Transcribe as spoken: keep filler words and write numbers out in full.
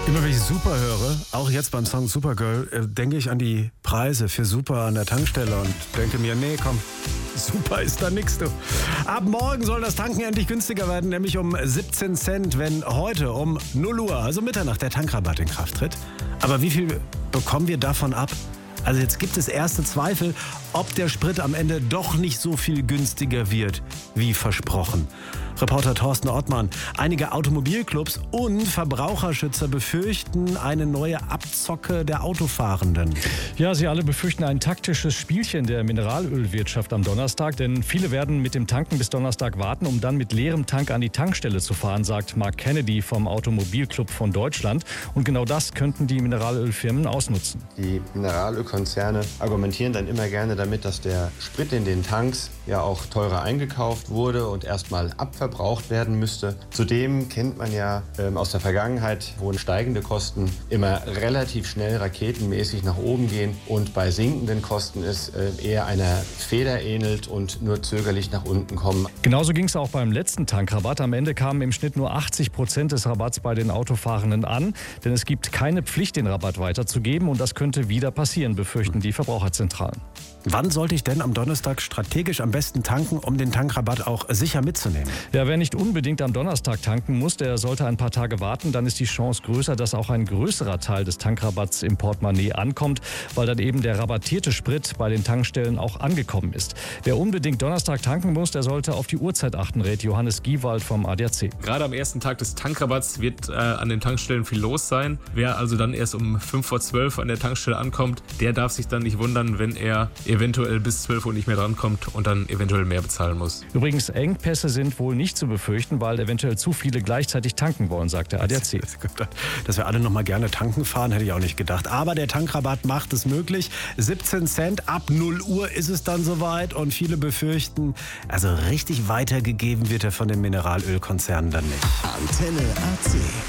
Immer wenn ich Super höre, auch jetzt beim Song Supergirl, äh, denke ich an die Preise für Super an der Tankstelle und denke mir, nee, komm, Super ist da nix, du. Ab morgen soll das Tanken endlich günstiger werden, nämlich um siebzehn Cent, wenn heute um null Uhr, also Mitternacht, der Tankrabatt in Kraft tritt. Aber wie viel bekommen wir davon ab? Also jetzt gibt es erste Zweifel, ob der Sprit am Ende doch nicht so viel günstiger wird, wie versprochen. Reporter Thorsten Ottmann, einige Automobilclubs und Verbraucherschützer befürchten eine neue Abzocke der Autofahrenden. Ja, sie alle befürchten ein taktisches Spielchen der Mineralölwirtschaft am Donnerstag, denn viele werden mit dem Tanken bis Donnerstag warten, um dann mit leerem Tank an die Tankstelle zu fahren, sagt Mark Kennedy vom Automobilclub von Deutschland. Und genau das könnten die Mineralölfirmen ausnutzen. Die Mineralölkonzerne argumentieren dann immer gerne damit, dass der Sprit in den Tanks ja auch teurer eingekauft wurde und erstmal abverbraucht werden müsste. Zudem kennt man ja ähm, aus der Vergangenheit, wo steigende Kosten immer relativ schnell raketenmäßig nach oben gehen und bei sinkenden Kosten es äh, eher einer Feder ähnelt und nur zögerlich nach unten kommen. Genauso ging es auch beim letzten Tankrabatt. Am Ende kamen im Schnitt nur achtzig Prozent des Rabatts bei den Autofahrenden an, denn es gibt keine Pflicht, den Rabatt weiterzugeben und das könnte wieder passieren, befürchten die Verbraucherzentralen. Wann sollte ich denn am Donnerstag strategisch am besten tanken, um den Tankrabatt auch sicher mitzunehmen? Ja, wer nicht unbedingt am Donnerstag tanken muss, der sollte ein paar Tage warten. Dann ist die Chance größer, dass auch ein größerer Teil des Tankrabatts im Portemonnaie ankommt, weil dann eben der rabattierte Sprit bei den Tankstellen auch angekommen ist. Wer unbedingt Donnerstag tanken muss, der sollte auf die Uhrzeit achten, rät Johannes Giewald vom A D A C. Gerade am ersten Tag des Tankrabatts wird äh, an den Tankstellen viel los sein. Wer also dann erst um fünf vor zwölf an der Tankstelle ankommt, der darf sich dann nicht wundern, wenn er eventuell bis zwölf Uhr nicht mehr drankommt und dann eventuell mehr bezahlen muss. Übrigens, Engpässe sind wohl nicht zu befürchten, weil eventuell zu viele gleichzeitig tanken wollen, sagt der A D A C. Dass wir alle noch mal gerne tanken fahren, hätte ich auch nicht gedacht. Aber der Tankrabatt macht es möglich. siebzehn Cent, ab null Uhr ist es dann soweit und viele befürchten, also richtig weitergegeben wird er von den Mineralölkonzernen dann nicht. Antenne A C.